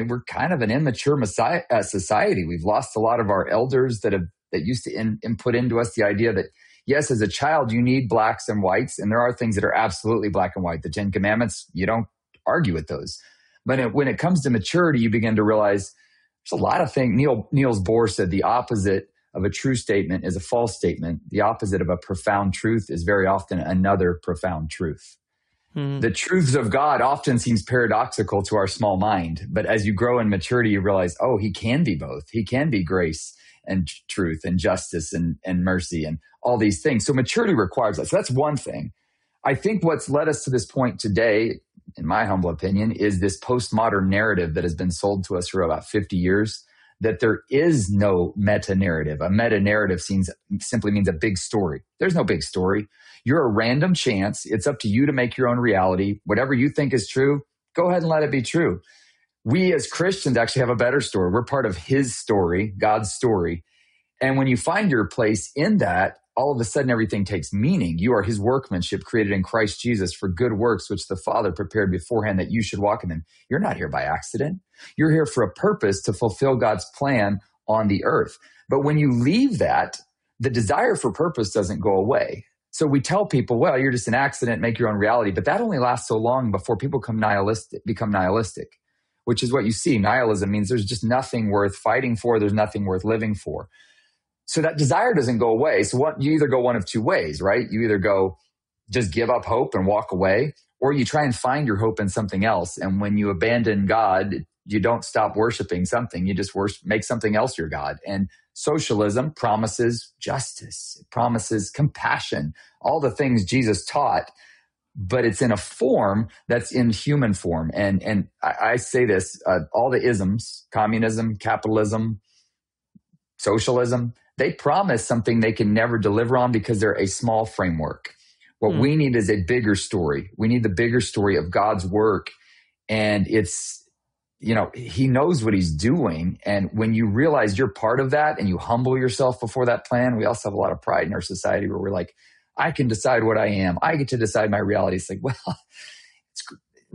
We're kind of an immature society. We've lost a lot of our elders that used to input into us the idea that, yes, as a child, you need blacks and whites, and there are things that are absolutely black and white. The 10 Commandments, you don't argue with those. But when it comes to maturity, you begin to realize there's a lot of things. Niels Bohr said the opposite of a true statement is a false statement. The opposite of a profound truth is very often another profound truth. The truths of God often seems paradoxical to our small mind, but as you grow in maturity, you realize, oh, he can be both. He can be grace and truth and justice and mercy and all these things. So maturity requires that. So that's one thing. I think what's led us to this point today, in my humble opinion, is this postmodern narrative that has been sold to us for about 50 years, that there is no meta-narrative. A meta-narrative simply means a big story. There's no big story. You're a random chance. It's up to you to make your own reality. Whatever you think is true, go ahead and let it be true. We as Christians actually have a better story. We're part of his story, God's story. And when you find your place in that, all of a sudden everything takes meaning. You are his workmanship created in Christ Jesus for good works, which the Father prepared beforehand that you should walk in them. You're not here by accident. You're here for a purpose to fulfill God's plan on the earth. But when you leave that, the desire for purpose doesn't go away. So we tell people, well, you're just an accident, make your own reality. But that only lasts so long before people become nihilistic, which is what you see. Nihilism means there's just nothing worth fighting for. There's nothing worth living for. So that desire doesn't go away. So you either go one of two ways, right? You either go just give up hope and walk away, or you try and find your hope in something else. And when you abandon God, you don't stop worshiping something. You just make something else your God. And socialism promises justice. It promises compassion, all the things Jesus taught, but it's in a form that's in human form. And I say this, all the isms, communism, capitalism, socialism, they promise something they can never deliver on because they're a small framework. What we need is a bigger story. We need the bigger story of God's work. And it's, he knows what he's doing. And when you realize you're part of that and you humble yourself before that plan, we also have a lot of pride in our society where we're like, I can decide what I am. I get to decide my reality. It's like, well, it's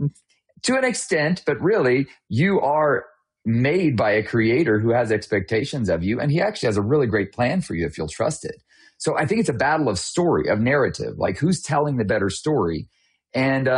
to an extent, but really you are made by a creator who has expectations of you. And he actually has a really great plan for you if you'll trust it. So I think it's a battle of story, of narrative, like who's telling the better story. And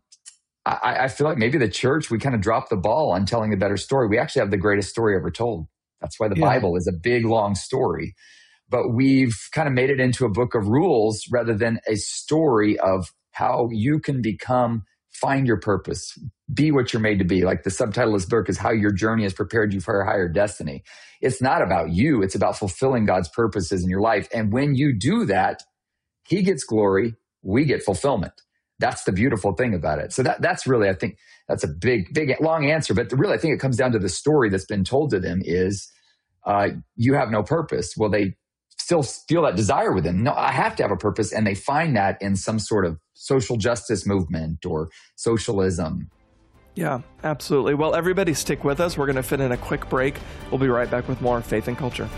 I feel like maybe the church, we kind of dropped the ball on telling the better story. We actually have the greatest story ever told. That's why the Bible is a big, long story. But we've kind of made it into a book of rules rather than a story of how you can find your purpose, be what you're made to be. Like the subtitle of this book is How Your Journey Has Prepared You for a Higher Destiny. It's not about you. It's about fulfilling God's purposes in your life. And when you do that, he gets glory, we get fulfillment. That's the beautiful thing about it. So that's really, I think that's a big, long answer. But really, I think it comes down to the story that's been told to them is you have no purpose. Well, they still feel that desire within. No, I have to have a purpose. And they find that in some sort of social justice movement or socialism. Yeah, absolutely. Well, everybody stick with us. We're going to fit in a quick break. We'll be right back with more Faith and Culture.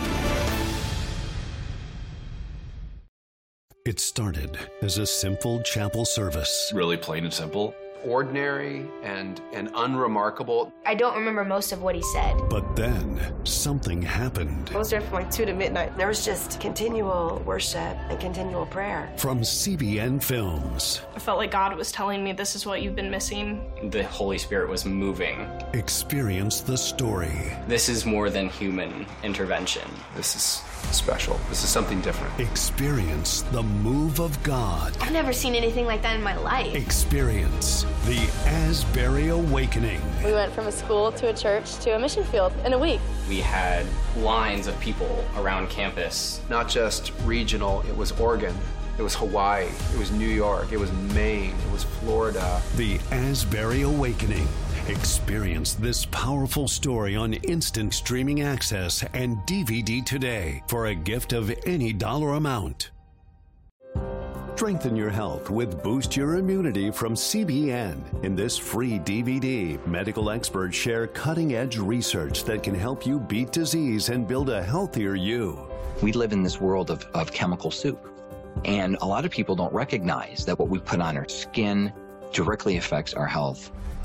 It started as a simple chapel service. Really plain and simple. Ordinary and unremarkable. I don't remember most of what he said. But then something happened. I was there from 2 to midnight. There was just continual worship and continual prayer. From CBN Films. I felt like God was telling me this is what you've been missing. The Holy Spirit was moving. Experience the story. This is more than human intervention. This is special. This is something different. Experience the move of God. I've never seen anything like that in my life. Experience the Asbury Awakening. We went from a school to a church to a mission field in a week. We had lines of people around campus. Not just regional, it was Oregon, it was Hawaii, it was New York, it was Maine, it was Florida. The Asbury Awakening. Experience this powerful story on instant streaming access and DVD today for a gift of any dollar amount. Strengthen your health with Boost Your Immunity from CBN. In this free DVD, medical experts share cutting-edge research that can help you beat disease and build a healthier you. We live in this world of chemical soup, and a lot of people don't recognize that what we put on our skin directly affects our health.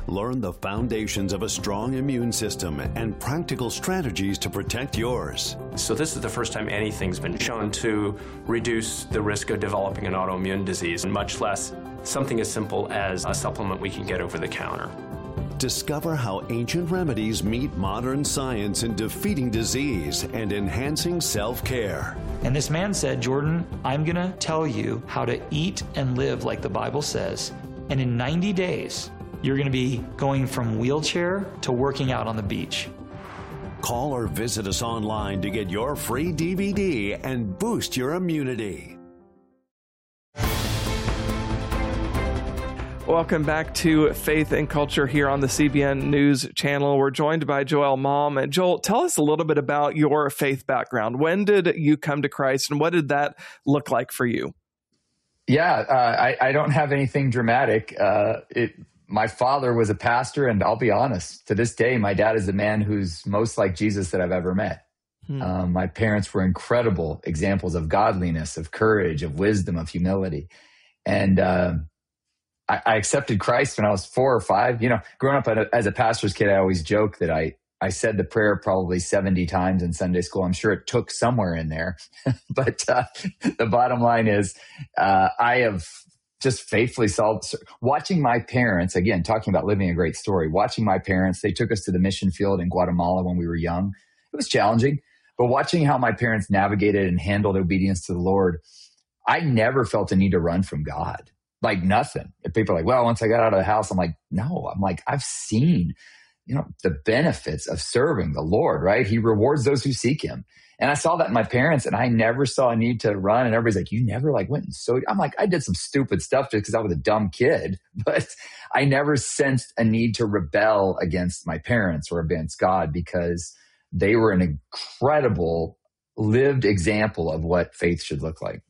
Learn the foundations of a strong immune system and practical strategies to protect yours. So this is the first time anything's been shown to reduce the risk of developing an autoimmune disease, much less something as simple as a supplement we can get over the counter. Discover how ancient remedies meet modern science in defeating disease and enhancing self-care. And this man said, Jordan, I'm going to tell you how to eat and live like the Bible says. And in 90 days, you're going to be going from wheelchair to working out on the beach. Call or visit us online to get your free DVD and boost your immunity. Welcome back to Faith and Culture here on the CBN News channel. We're joined by Joel Malm. And Joel, tell us a little bit about your faith background. When did you come to Christ and what did that look like for you? Yeah, I don't have anything dramatic. My father was a pastor, and I'll be honest, to this day, my dad is the man who's most like Jesus that I've ever met. My parents were incredible examples of godliness, of courage, of wisdom, of humility. And I accepted Christ when I was 4 or 5. You know, growing up as a pastor's kid, I always joke that I said the prayer probably 70 times in Sunday school. I'm sure it took somewhere in there. But the bottom line is I have just faithfully watching my parents, again, talking about living a great story, watching my parents, they took us to the mission field in Guatemala when we were young. It was challenging, but watching how my parents navigated and handled obedience to the Lord, I never felt a need to run from God. Like nothing. If people are like, well, once I got out of the house, I'm like, no, I've seen, the benefits of serving the Lord, right? He rewards those who seek him. And I saw that in my parents, and I never saw a need to run. And everybody's like, you never went and sewed. I'm like, I did some stupid stuff just because I was a dumb kid, but I never sensed a need to rebel against my parents or against God because they were an incredible lived example of what faith should look like.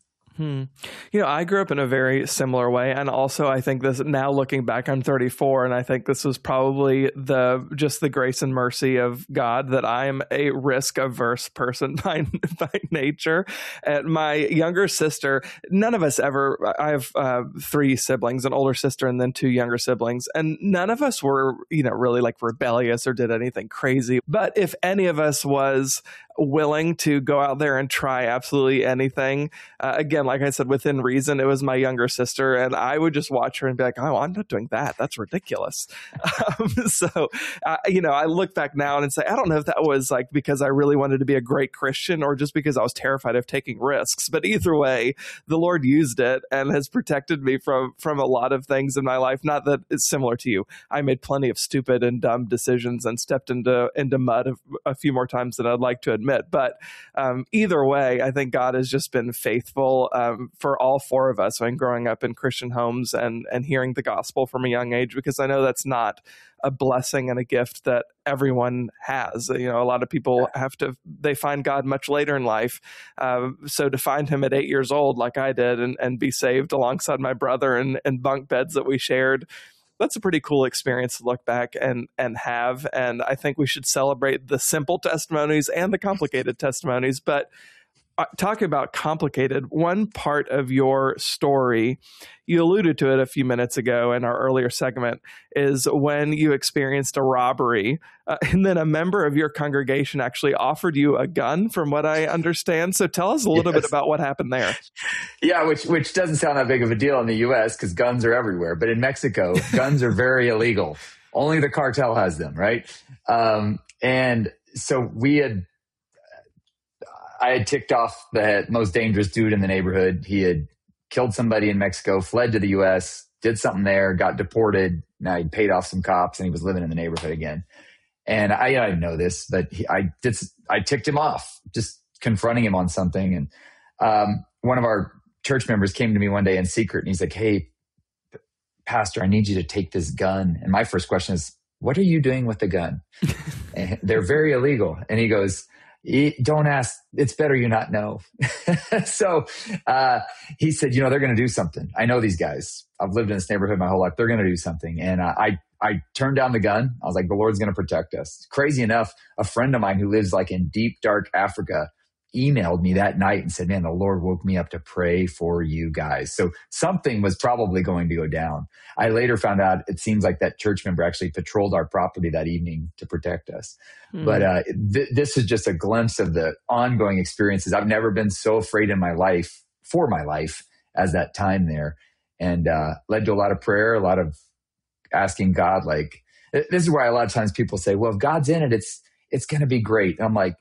I grew up in a very similar way. And also, I think this now looking back, I'm 34, and I think this was probably just the grace and mercy of God that I am a risk averse person by nature. And my younger sister, none of us ever, I have 3 siblings, an older sister and then 2 younger siblings. And none of us were, really like rebellious or did anything crazy. But if any of us was willing to go out there and try absolutely anything, again, like I said, within reason, it was my younger sister, and I would just watch her and be like, oh, I'm not doing that. That's ridiculous. I look back now and say, I don't know if that was like because I really wanted to be a great Christian or just because I was terrified of taking risks. But either way, the Lord used it and has protected me from a lot of things in my life. Not that it's similar to you. I made plenty of stupid and dumb decisions and stepped into mud a few more times than I'd like to admit. But either way, I think God has just been faithful for all 4 of us. Growing up in Christian homes and hearing the gospel from a young age, because I know that's not a blessing and a gift that everyone has. A lot of people they find God much later in life. So to find him at 8 years old, like I did, and be saved alongside my brother and bunk beds that we shared, that's a pretty cool experience to look back and have. And I think we should celebrate the simple testimonies and the complicated testimonies. But talking about complicated, one part of your story, you alluded to it a few minutes ago in our earlier segment, is when you experienced a robbery and then a member of your congregation actually offered you a gun, from what I understand. So tell us a little bit about what happened there. Yeah, which doesn't sound that big of a deal in the U.S. because guns are everywhere. But in Mexico, guns are very illegal. Only the cartel has them, right? And so I had ticked off the most dangerous dude in the neighborhood. He had killed somebody in Mexico, fled to the U.S., did something there, got deported. Now he'd paid off some cops and he was living in the neighborhood again. And I didn't know this, but I ticked him off, just confronting him on something. And one of our church members came to me one day in secret and he's like, hey, Pastor, I need you to take this gun. And my first question is, what are you doing with the gun? And they're very illegal. And he goes, don't ask. It's better you not know. So he said, they're going to do something. I know these guys. I've lived in this neighborhood my whole life. They're going to do something. And I turned down the gun. I was like, the Lord's going to protect us. Crazy enough, a friend of mine who lives like in deep, dark Africa emailed me that night and said, man, the Lord woke me up to pray for you guys. So something was probably going to go down. I later found out it seems like that church member actually patrolled our property that evening to protect us. But this is just a glimpse of the ongoing experiences. I've never been so afraid in my life, for my life, as that time there. And led to a lot of prayer, a lot of asking God, like, this is why a lot of times people say, well, if God's in it, it's going to be great. And I'm like,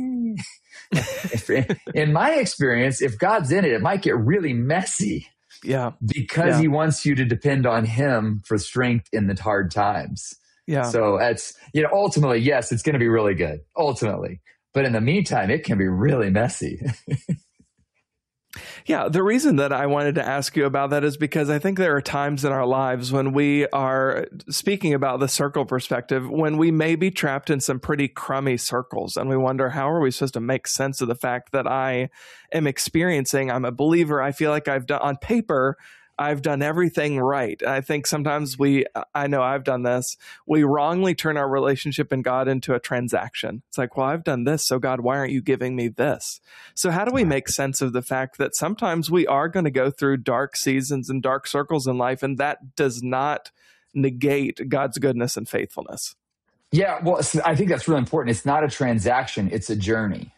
in my experience, if God's in it, it might get really messy. Yeah. Because he wants you to depend on him for strength in the hard times. Yeah. So that's, ultimately, yes, it's going to be really good, ultimately. But in the meantime, it can be really messy. Yeah, the reason that I wanted to ask you about that is because I think there are times in our lives when we are speaking about the circle perspective, when we may be trapped in some pretty crummy circles, and we wonder, how are we supposed to make sense of the fact that I am experiencing, I'm a believer, I feel like I've done, on paper, I've done everything right. I think sometimes I know I've done this, we wrongly turn our relationship in God into a transaction. It's like, well, I've done this, so God, why aren't you giving me this? So how do we make sense of the fact that sometimes we are going to go through dark seasons and dark circles in life, and that does not negate God's goodness and faithfulness? Yeah, well, I think that's really important. It's not a transaction, it's a journey.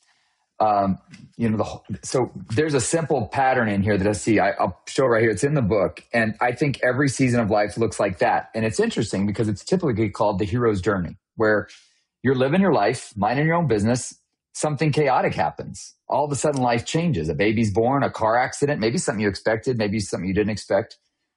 So there's a simple pattern in here that I see. I'll show it right here. It's in the book. And I think every season of life looks like that. And it's interesting because it's typically called the hero's journey, where you're living your life, minding your own business. Something chaotic happens. All of a sudden life changes. A baby's born, a car accident, maybe something you expected, maybe something you didn't expect.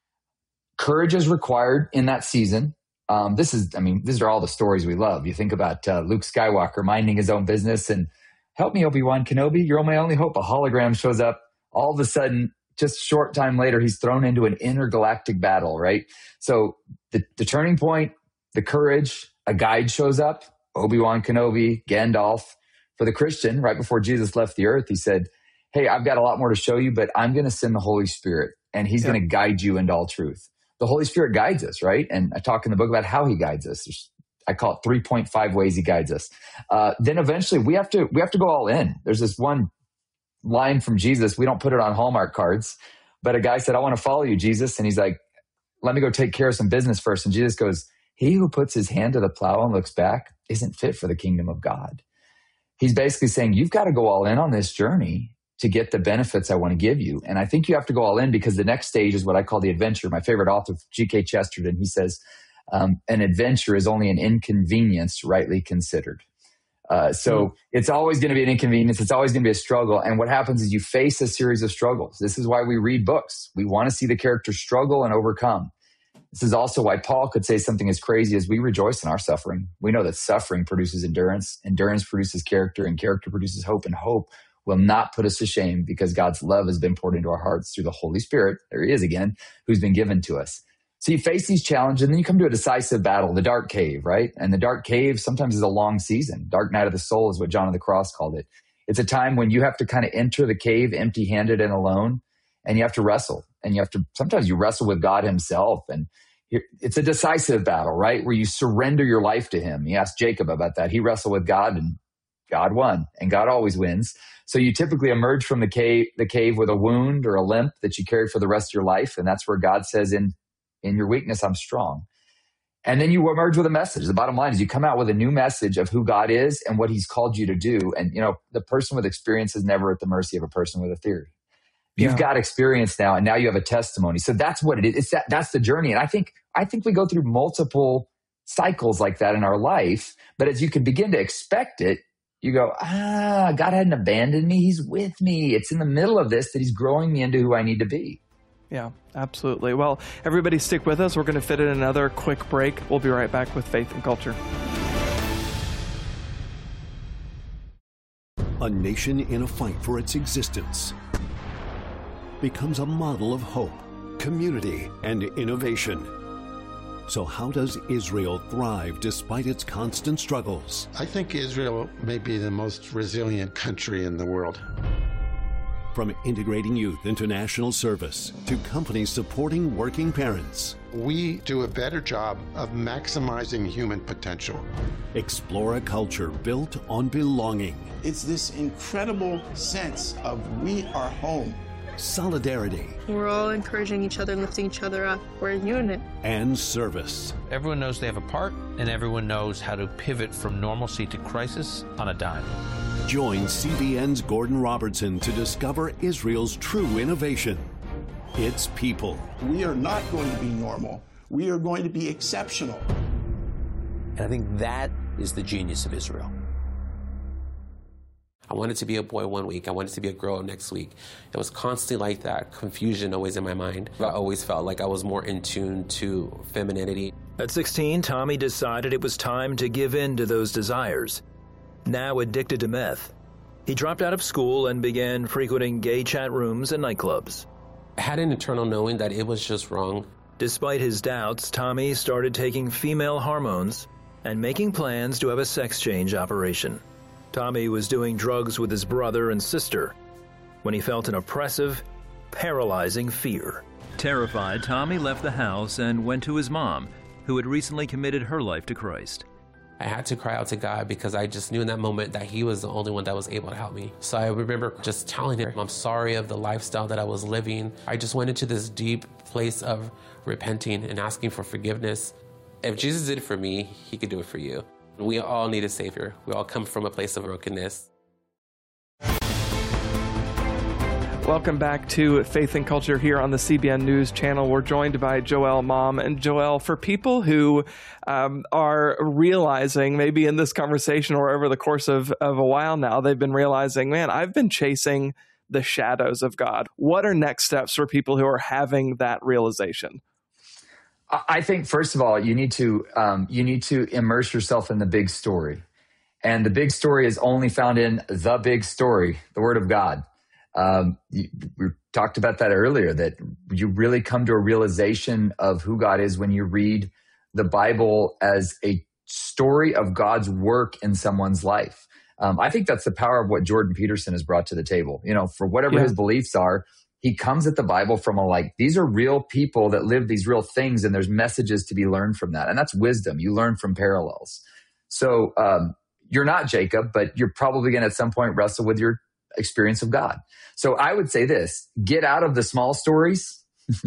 Courage is required in that season. These are all the stories we love. You think about Luke Skywalker minding his own business and, help me, Obi-Wan Kenobi, you're my only hope. A hologram shows up. All of a sudden, just a short time later, he's thrown into an intergalactic battle, right? So the turning point, the courage, a guide shows up, Obi-Wan Kenobi, Gandalf. For the Christian, right before Jesus left the earth, he said, hey, I've got a lot more to show you, but I'm going to send the Holy Spirit, and he's going to guide you into all truth. The Holy Spirit guides us, right? And I talk in the book about how he guides us. I call it 3.5 ways he guides us. Then eventually we have to go all in. There's this one line from Jesus. We don't put it on Hallmark cards, but a guy said, I want to follow you, Jesus. And he's like, let me go take care of some business first. And Jesus goes, he who puts his hand to the plow and looks back isn't fit for the kingdom of God. He's basically saying, you've got to go all in on this journey to get the benefits I want to give you. And I think you have to go all in because the next stage is what I call the adventure. My favorite author, G.K. Chesterton, he says, an adventure is only an inconvenience rightly considered. So it's always going to be an inconvenience. It's always going to be a struggle. And what happens is you face a series of struggles. This is why we read books. We want to see the character struggle and overcome. This is also why Paul could say something as crazy as we rejoice in our suffering. We know that suffering produces endurance. Endurance produces character, and character produces hope. And hope will not put us to shame because God's love has been poured into our hearts through the Holy Spirit. There he is again, who's been given to us. So you face these challenges, and then you come to a decisive battle, the dark cave, right? And the dark cave sometimes is a long season. Dark night of the soul is what John of the Cross called it. It's a time when you have to kind of enter the cave empty-handed and alone, and you have to wrestle. And sometimes you wrestle with God himself. And it's a decisive battle, right? Where you surrender your life to him. You asked Jacob about that. He wrestled with God, and God won, and God always wins. So you typically emerge from the cave with a wound or a limp that you carry for the rest of your life. And that's where God says, in your weakness, I'm strong. And then you emerge with a message. The bottom line is you come out with a new message of who God is and what he's called you to do. And, the person with experience is never at the mercy of a person with a theory. You've got experience now, and now you have a testimony. So that's what it is. That's the journey. And I think we go through multiple cycles like that in our life. But as you can begin to expect it, you go, God hadn't abandoned me. He's with me. It's in the middle of this that he's growing me into who I need to be. Yeah, absolutely. Well, everybody stick with us. We're going to fit in another quick break. We'll be right back with Faith and Culture. A nation in a fight for its existence becomes a model of hope, community, and innovation. So how does Israel thrive despite its constant struggles? I think Israel may be the most resilient country in the world. From integrating youth into national service to companies supporting working parents, we do a better job of maximizing human potential. Explore a culture built on belonging. It's this incredible sense of we are home. Solidarity. We're all encouraging each other, lifting each other up. We're a unit. And service. Everyone knows they have a part, and everyone knows how to pivot from normalcy to crisis on a dime. Join CBN's Gordon Robertson to discover Israel's true innovation. Its people. We are not going to be normal. We are going to be exceptional. And I think that is the genius of Israel. I wanted to be a boy one week. I wanted to be a girl next week. It was constantly like that, confusion always in my mind. I always felt like I was more in tune to femininity. At 16, Tommy decided it was time to give in to those desires. Now addicted to meth, he dropped out of school and began frequenting gay chat rooms and nightclubs. I had an internal knowing that it was just wrong. Despite his doubts, Tommy started taking female hormones and making plans to have a sex change operation. Tommy was doing drugs with his brother and sister when he felt an oppressive, paralyzing fear. Terrified, Tommy left the house and went to his mom, who had recently committed her life to Christ. I had to cry out to God because I just knew in that moment that He was the only one that was able to help me. So I remember just telling her, I'm sorry of the lifestyle that I was living. I just went into this deep place of repenting and asking for forgiveness. If Jesus did it for me, He could do it for you. We all need a Savior. We all come from a place of brokenness. Welcome back to Faith and Culture here on the CBN News channel. We're joined by Joelle Mom. And Joelle, for people who are realizing, maybe in this conversation or over the course of a while now, they've been realizing, man, I've been chasing the shadows of God. What are next steps for people who are having that realization? I think, first of all, you need to immerse yourself in the big story. And the big story is only found in the big story, the Word of God. We talked about that earlier, that you really come to a realization of who God is when you read the Bible as a story of God's work in someone's life. I think that's the power of what Jordan Peterson has brought to the table. You know, for whatever his beliefs are, he comes at the Bible from these are real people that live these real things, and there's messages to be learned from that. And that's wisdom. You learn from parallels. So you're not Jacob, but you're probably going to at some point wrestle with your experience of God. So I would say this: get out of the small stories.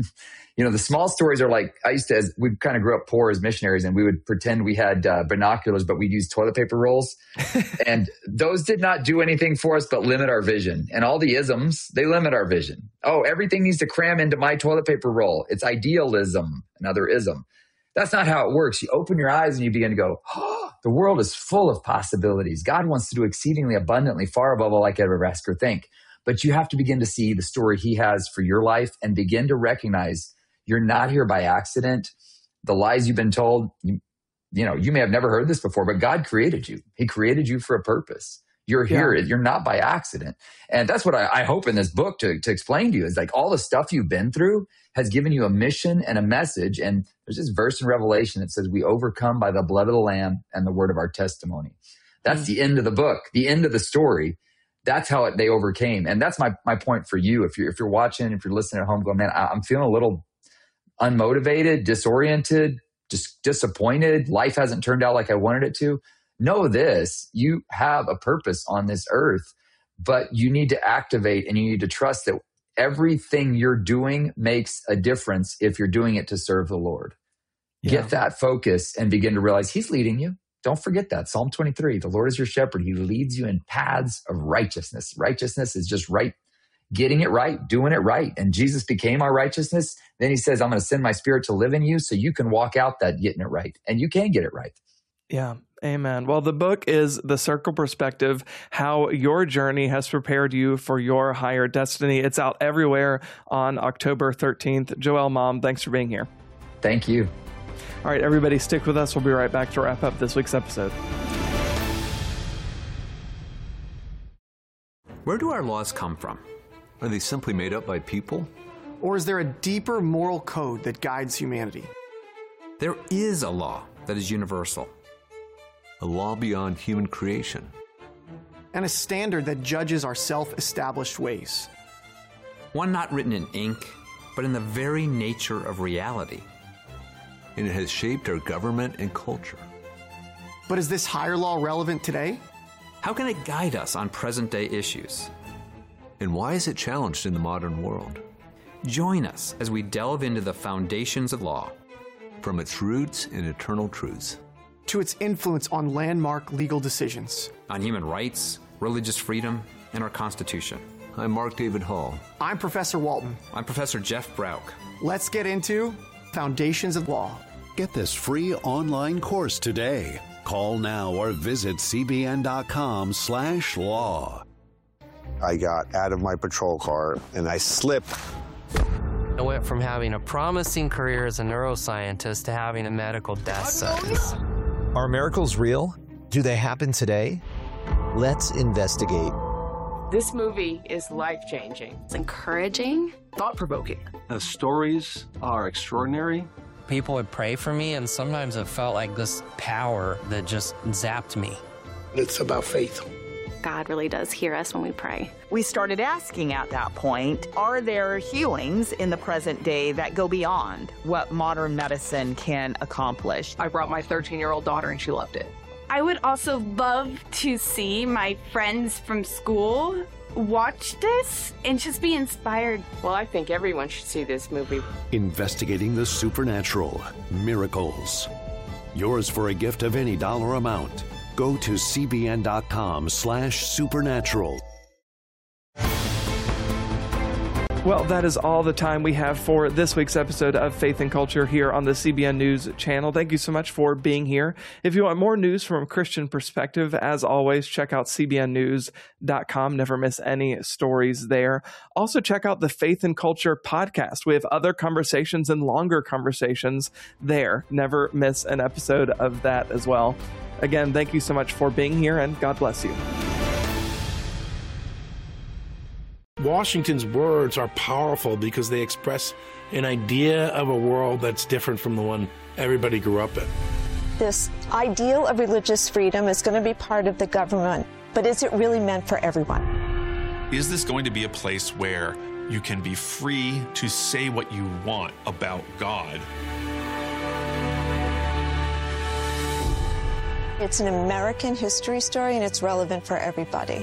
You know, the small stories are like, we kind of grew up poor as missionaries, and we would pretend we had binoculars, but we'd use toilet paper rolls. And those did not do anything for us but limit our vision. And all the isms, they limit our vision. Oh, everything needs to cram into my toilet paper roll. It's idealism, another ism. That's not how it works. You open your eyes and you begin to go, oh, the world is full of possibilities. God wants to do exceedingly abundantly, far above all I could ever ask or think. But you have to begin to see the story He has for your life and begin to recognize you're not here by accident. The lies you've been told, you may have never heard this before, but God created you. He created you for a purpose. You're here. Yeah. You're not by accident. And that's what I hope in this book to explain to you is like all the stuff you've been through has given you a mission and a message. And there's this verse in Revelation that says we overcome by the blood of the Lamb and the word of our testimony. That's the end of the book, the end of the story. That's how they overcame. And that's my point for you. If you're watching, if you're listening at home going, man, I'm feeling a little unmotivated, disoriented, just disappointed. Life hasn't turned out like I wanted it to. Know this, you have a purpose on this earth, but you need to activate and you need to trust that everything you're doing makes a difference if you're doing it to serve the Lord. Yeah. Get that focus and begin to realize He's leading you. Don't forget that. Psalm 23, the Lord is your shepherd. He leads you in paths of righteousness. Righteousness is just right, getting it right, doing it right. And Jesus became our righteousness. Then He says, I'm going to send my Spirit to live in you so you can walk out that getting it right. And you can get it right. Yeah. Amen. Well, the book is The Circle Perspective, How Your Journey Has Prepared You for Your Higher Destiny. It's out everywhere on October 13th. Joelle Mom, thanks for being here. Thank you. All right, everybody, stick with us. We'll be right back to wrap up this week's episode. Where do our laws come from? Are they simply made up by people? Or is there a deeper moral code that guides humanity? There is a law that is universal. A law beyond human creation. And a standard that judges our self-established ways. One not written in ink, but in the very nature of reality. and it has shaped our government and culture. But is this higher law relevant today? How can it guide us on present-day issues? And why is it challenged in the modern world? Join us as we delve into the foundations of law. From its roots and eternal truths, to its influence on landmark legal decisions, on human rights, religious freedom, and our Constitution. I'm Mark David Hall. I'm Professor Walton. I'm Professor Jeff Brauch. Let's get into Foundations of Law. Get this free online course today. Call now or visit cbn.com/law. I got out of my patrol car and I slipped. I went from having a promising career as a neuroscientist to having a medical death sentence. Are miracles real? Do they happen today? Let's investigate. This movie is life-changing. It's encouraging. Thought-provoking. The stories are extraordinary. People would pray for me, and sometimes it felt like this power that just zapped me. It's about faith. God really does hear us when we pray. We started asking at that point, are there healings in the present day that go beyond what modern medicine can accomplish? I brought my 13-year-old daughter, and she loved it. I would also love to see my friends from school watch this and just be inspired. Well, I think everyone should see this movie. Investigating the supernatural, miracles. Yours for a gift of any dollar amount. Go to cbn.com/supernatural. Well, that is all the time we have for this week's episode of Faith and Culture here on the CBN News channel. Thank you so much for being here. If you want more news from a Christian perspective, as always, check out cbnnews.com. Never miss any stories there. Also, check out the Faith and Culture podcast. We have other conversations and longer conversations there. Never miss an episode of that as well. Again, thank you so much for being here, and God bless you. Washington's words are powerful because they express an idea of a world that's different from the one everybody grew up in. This ideal of religious freedom is going to be part of the government, but is it really meant for everyone? Is this going to be a place where you can be free to say what you want about God? It's an American history story, and it's relevant for everybody.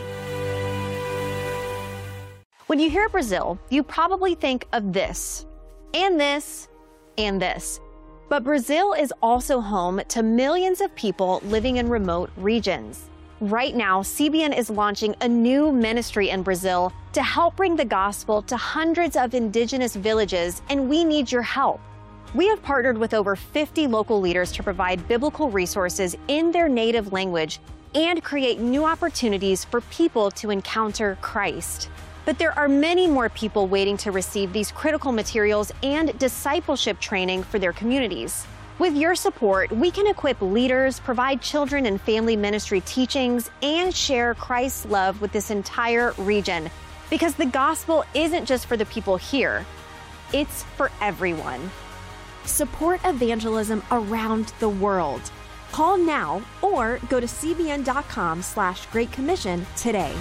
When you hear Brazil, you probably think of this, and this, and this. But Brazil is also home to millions of people living in remote regions. Right now, CBN is launching a new ministry in Brazil to help bring the gospel to hundreds of indigenous villages, and we need your help. We have partnered with over 50 local leaders to provide biblical resources in their native language and create new opportunities for people to encounter Christ. But there are many more people waiting to receive these critical materials and discipleship training for their communities. With your support, we can equip leaders, provide children and family ministry teachings, and share Christ's love with this entire region. Because the gospel isn't just for the people here, it's for everyone. Support evangelism around the world. Call now or go to cbn.com/Great Commission today.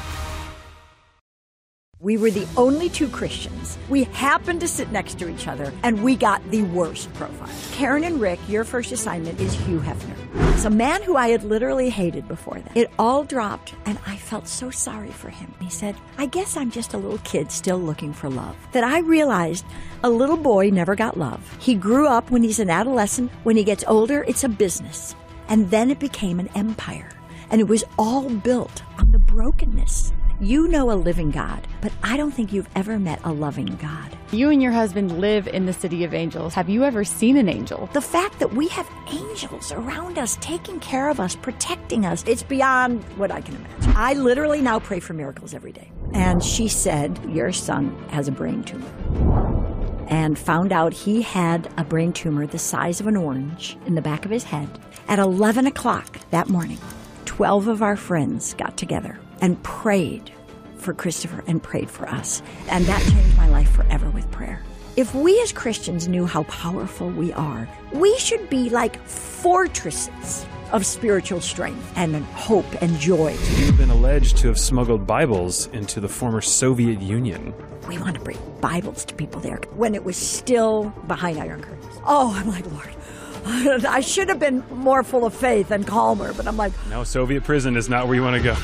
We were the only two Christians. We happened to sit next to each other, and we got the worst profile. Karen and Rick, your first assignment is Hugh Hefner. It's a man who I had literally hated before that. It all dropped, and I felt so sorry for him. He said, I guess I'm just a little kid still looking for love. That I realized a little boy never got love. He grew up when he's an adolescent. When he gets older, it's a business. And then it became an empire. And it was all built on the brokenness. You know a living God, but I don't think you've ever met a loving God. You and your husband live in the City of Angels. Have you ever seen an angel? The fact that we have angels around us, taking care of us, protecting us, it's beyond what I can imagine. I literally now pray for miracles every day. And she said, your son has a brain tumor. And found out he had a brain tumor the size of an orange in the back of his head. At 11 o'clock that morning, 12 of our friends got together and prayed for Christopher and prayed for us. And that changed my life forever with prayer. If we as Christians knew how powerful we are, we should be like fortresses of spiritual strength and hope and joy. You've been alleged to have smuggled Bibles into the former Soviet Union. We want to bring Bibles to people there when it was still behind iron curtains. Oh, I'm like, Lord, I should have been more full of faith and calmer, but I'm like... No, Soviet prison is not where you want to go.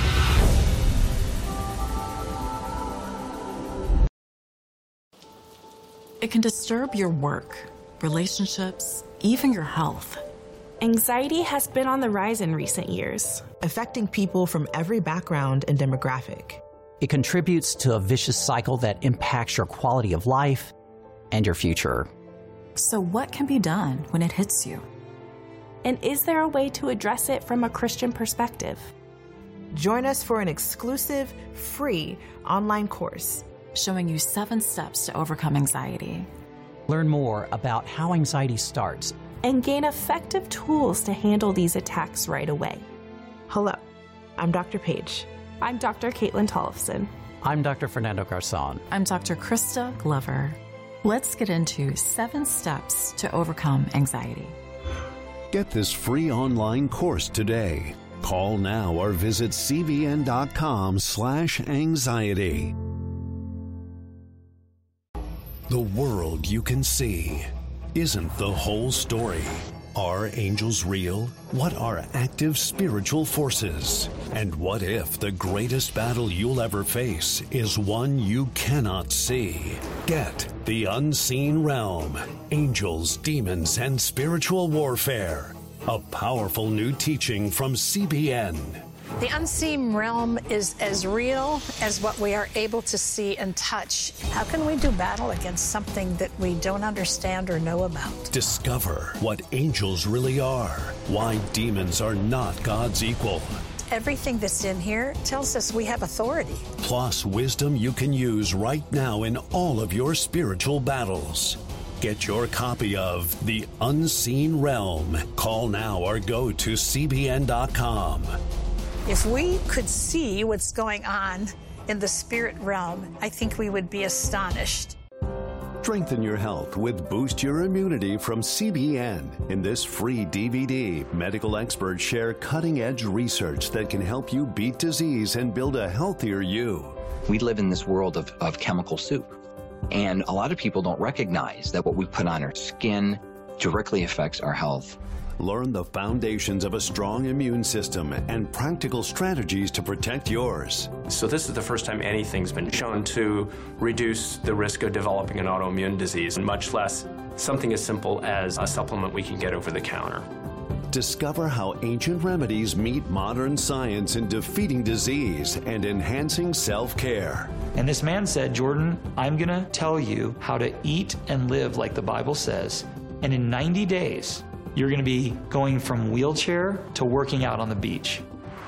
It can disturb your work, relationships, even your health. Anxiety has been on the rise in recent years, affecting people from every background and demographic. It contributes to a vicious cycle that impacts your quality of life and your future. So what can be done when it hits you? And is there a way to address it from a Christian perspective? Join us for an exclusive, free online course showing you 7 steps to overcome anxiety. Learn more about how anxiety starts and gain effective tools to handle these attacks right away. Hello, I'm Dr. Paige. I'm Dr. Caitlin Tollefson. I'm Dr. Fernando Garzon. I'm Dr. Krista Glover. Let's get into 7 steps to overcome anxiety. Get this free online course today. Call now or visit cbn.com/anxiety. The world you can see isn't the whole story. Are angels real? What are active spiritual forces? And what if the greatest battle you'll ever face is one you cannot see? Get The Unseen Realm, Angels, Demons, and Spiritual Warfare. A powerful new teaching from CBN. The unseen realm is as real as what we are able to see and touch. How can we do battle against something that we don't understand or know about? Discover what angels really are, why demons are not God's equal. Everything that's in here tells us we have authority. Plus wisdom you can use right now in all of your spiritual battles. Get your copy of The Unseen Realm. Call now or go to cbn.com. If we could see what's going on in the spirit realm, I think we would be astonished. Strengthen your health with Boost Your Immunity from CBN. In this free DVD, medical experts share cutting-edge research that can help you beat disease and build a healthier you. We live in this world of chemical soup, and a lot of people don't recognize that what we put on our skin directly affects our health. Learn the foundations of a strong immune system and practical strategies to protect yours. So this is the first time anything's been shown to reduce the risk of developing an autoimmune disease, and much less something as simple as a supplement we can get over the counter. Discover how ancient remedies meet modern science in defeating disease and enhancing self-care. And this man said, Jordan, I'm going to tell you how to eat and live like the Bible says. And in 90 days, you're going to be going from wheelchair to working out on the beach.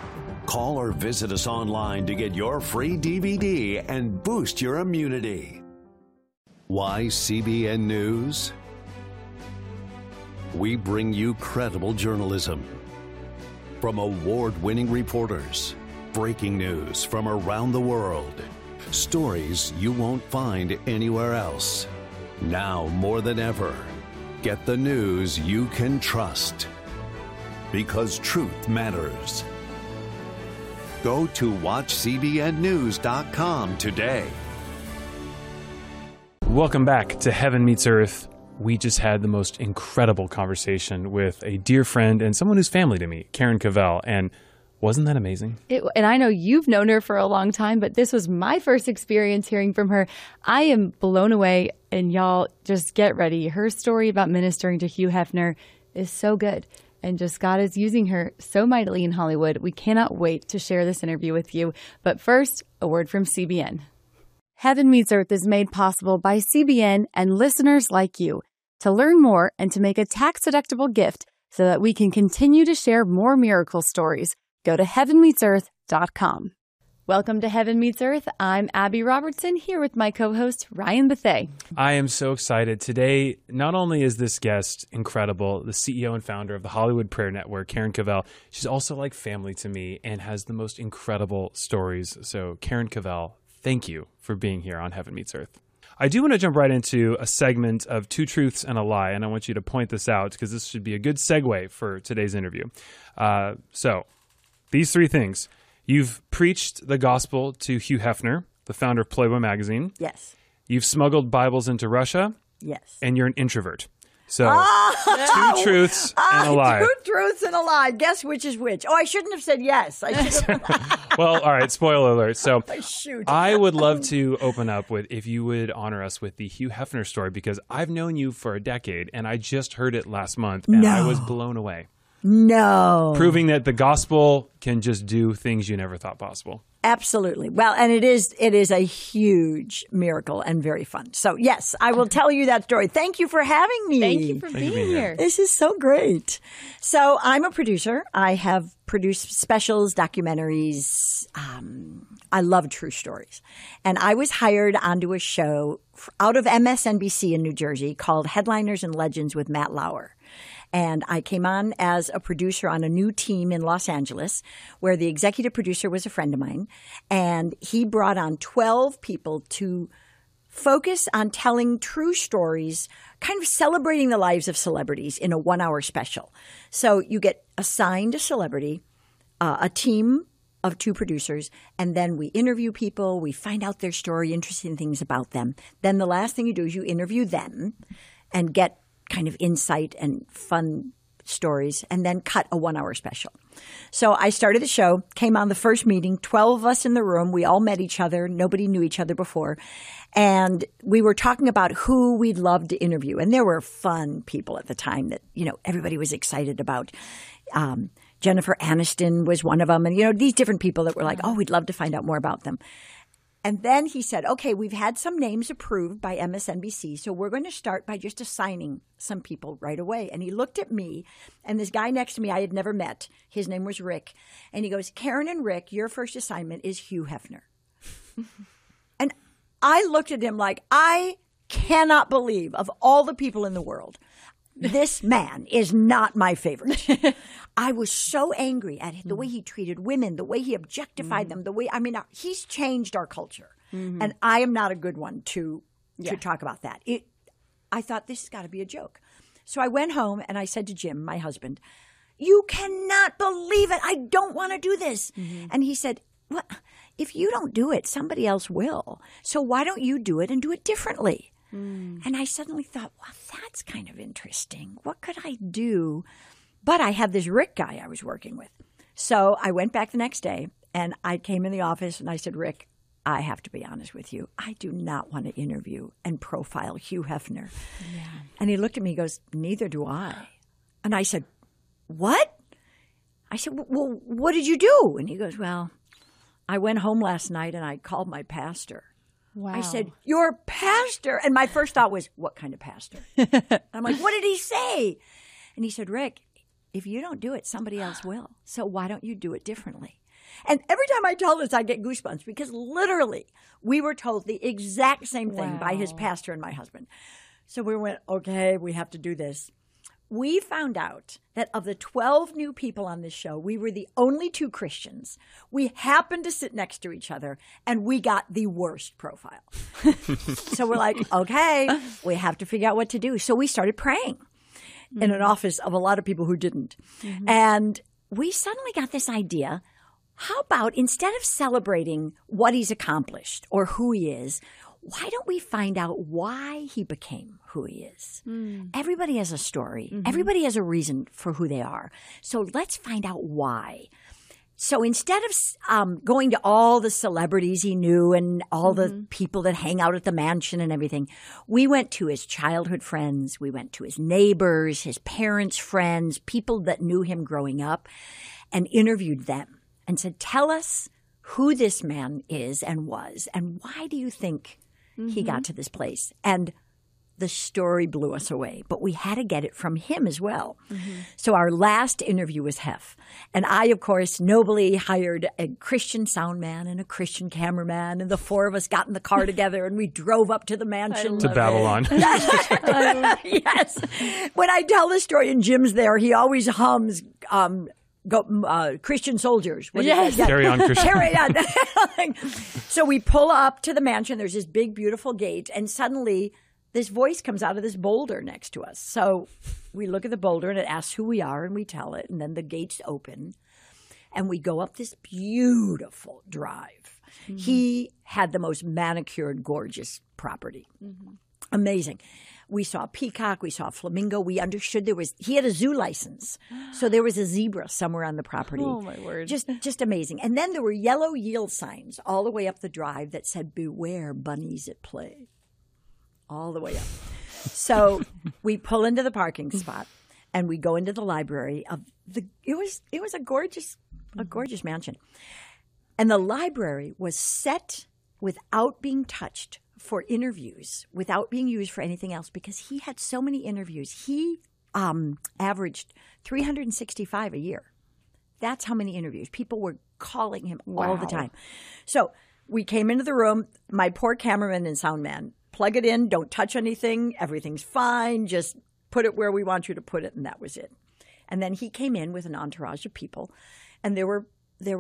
Call or visit us online to get your free DVD and boost your immunity. Why CBN News? We bring you credible journalism from award-winning reporters, breaking news from around the world, stories you won't find anywhere else. Now more than ever, get the news you can trust, because truth matters. Go to watchcbnnews.com today. Welcome back to Heaven Meets Earth. We just had the most incredible conversation with a dear friend and someone who's family to me, Karen Cavell, and wasn't that amazing? And I know you've known her for a long time, but this was my first experience hearing from her. I am blown away, and y'all just get ready. Her story about ministering to Hugh Hefner is so good, and just God is using her so mightily in Hollywood. We cannot wait to share this interview with you. But first, a word from CBN. Heaven Meets Earth is made possible by CBN and listeners like you. To learn more and to make a tax-deductible gift so that we can continue to share more miracle stories, go to heavenmeetsearth.com. Welcome to Heaven Meets Earth. I'm Abby Robertson, here with my co-host, Ryan Bethea. I am so excited. Today, not only is this guest incredible, the CEO and founder of the Hollywood Prayer Network, Karen Cavell, she's also like family to me and has the most incredible stories. So, Karen Cavell, thank you for being here on Heaven Meets Earth. I do want to jump right into a segment of Two Truths and a Lie, and I want you to point this out because this should be a good segue for today's interview. So, these three things. You've preached the gospel to Hugh Hefner, the founder of Playboy magazine. Yes. You've smuggled Bibles into Russia. Yes. And you're an introvert. So, two truths and a lie. Two truths and a lie. Guess which is which. Oh, I shouldn't have said yes. I should have. Well, all right, spoiler alert. So Shoot. I would love to open up with, if you would honor us with the Hugh Hefner story, because I've known you for a decade, and I just heard it last month, and I was blown away. No. Proving that the gospel can just do things you never thought possible. Absolutely. Well, and it is a huge miracle and very fun. So, yes, I will tell you that story. Thank you for having me. Thank you for being here. This is so great. So, I'm a producer. I have produced specials, documentaries. I love true stories. And I was hired onto a show out of MSNBC in New Jersey called Headliners and Legends with Matt Lauer. And I came on as a producer on a new team in Los Angeles where the executive producer was a friend of mine. And he brought on 12 people to focus on telling true stories, kind of celebrating the lives of celebrities in a 1-hour special. So you get assigned a celebrity, a team of 2 producers, and then we interview people. We find out their story, interesting things about them. Then the last thing you do is you interview them and get kind of insight and fun stories, and then cut a 1-hour special. So I started the show, came on the first meeting, 12 of us in the room. We all met each other. Nobody knew each other before. And we were talking about who we'd love to interview. And there were fun people at the time that, everybody was excited about. Jennifer Aniston was one of them. And, these different people that were like, oh, we'd love to find out more about them. And then he said, okay, we've had some names approved by MSNBC, so we're going to start by just assigning some people right away. And he looked at me, and this guy next to me I had never met. His name was Rick. And he goes, Karen and Rick, your first assignment is Hugh Hefner. And I looked at him like, I cannot believe, of all the people in the world, this man is not my favorite. I was so angry at the way he treated women, the way he objectified them, he's changed our culture. Mm-hmm. And I am not a good one to talk about that. I thought this has got to be a joke. So I went home and I said to Jim, my husband, you cannot believe it. I don't want to do this. Mm-hmm. And he said, well, if you don't do it, somebody else will. So why don't you do it and do it differently? And I suddenly thought, well, that's kind of interesting. What could I do? But I had this Rick guy I was working with. So I went back the next day and I came in the office and I said, Rick, I have to be honest with you. I do not want to interview and profile Hugh Hefner. Yeah. And he looked at me and goes, neither do I. And I said, what? I said, well, what did you do? And he goes, well, I went home last night and I called my pastor. Wow. I said, your pastor? And my first thought was, what kind of pastor? I'm like, what did he say? And he said, Rick, if you don't do it, somebody else will. So why don't you do it differently? And every time I tell this, I get goosebumps because literally we were told the exact same thing by his pastor and my husband. So we went, okay, we have to do this. We found out that of the 12 new people on this show, we were the only 2 Christians. We happened to sit next to each other, and we got the worst profile. So we're like, okay, we have to figure out what to do. So we started praying in an office of a lot of people who didn't. Mm-hmm. And we suddenly got this idea, how about instead of celebrating what he's accomplished or who he is, why don't we find out why he became who he is? Everybody has a story. Mm-hmm. Everybody has a reason for who they are. So let's find out why. So instead of going to all the celebrities he knew and all the people that hang out at the mansion and everything, we went to his childhood friends. We went to his neighbors, his parents' friends, people that knew him growing up, and interviewed them and said, tell us who this man is and was, and why do you think he got to this place? And the story blew us away, but we had to get it from him as well. Mm-hmm. So our last interview was Hef. And I, of course, nobly hired a Christian sound man and a Christian cameraman, and the 4 of us got in the car together and we drove up to the mansion. To Babylon. Yes. When I tell the story and Jim's there, he always hums Christian soldiers. Yes. Carry on, Christian. Carry on. So we pull up to the mansion. There's this big, beautiful gate, and suddenly this voice comes out of this boulder next to us. So we look at the boulder, and it asks who we are, and we tell it, and then the gates open, and we go up this beautiful drive. Mm-hmm. He had the most manicured, gorgeous property. Mm-hmm. Amazing. We saw a peacock. We saw a flamingo. We understood he had a zoo license. So there was a zebra somewhere on the property. Oh, my word. Just amazing. And then there were yellow yield signs all the way up the drive that said, "Beware bunnies at play." All the way up. So we pull into the parking spot and we go into the library it was a gorgeous mansion. And the library was set without being touched for interviews, without being used for anything else, because he had so many interviews. He averaged 365 a year. That's how many interviews. People were calling him all the time. So we came into the room. My poor cameraman and sound man, plug it in, don't touch anything. Everything's fine. Just put it where we want you to put it, and that was it. And then he came in with an entourage of people, and there were